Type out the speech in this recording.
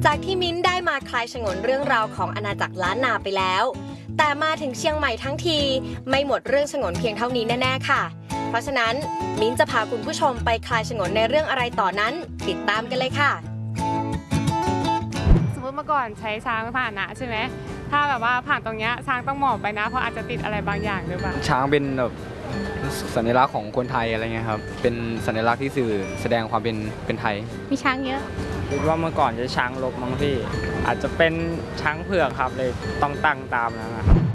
จากที่มิ้นได้มาคลายฉงนเรื่องราวของอาณาจักรล้านนาไปแล้วแต่มาถึงเชียงใหม่ทั้งทีไม่หมดเรื่องฉงนเพียงเท่านี้แน่ๆค่ะเพราะฉะนั้นมิ้นจะพาคุณผู้ชมไปคลายฉงนในเรื่องอะไรต่อนั้นติดตามกันเลยค่ะสมมติเมื่อก่อนใช้ช้างผ่านนะใช่ไหมถ้าแบบว่าผ่านตรงเนี้ยช้างต้องหมอบไปนะเพราะอาจจะติดอะไรบางอย่างหรือเปล่าช้างเป็นแบบสัญลักษณ์ของคนไทยอะไรเงี้ยครับเป็นสัญลักษณ์ที่สื่อแสดงความเป็นไทยมีช้างเยอะคิดว่าเมื่อก่อนจะช้างรบมั้งพี่อาจจะเป็นช้างเผือกครับเลยต้องตั้งตามนะครับ